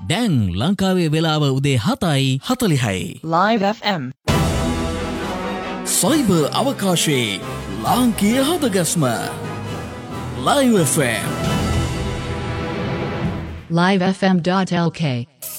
දැන් ලංකාවේ වෙලාව උදේ 7:40යි. Live FM. සයිබර් අවකාශයේ ලාංකීය හදගස්ම. Live FM. livefm.lk